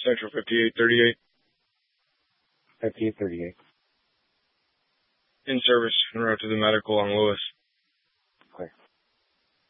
Central 5838. 5838. In service, en route to the medical on Lewis.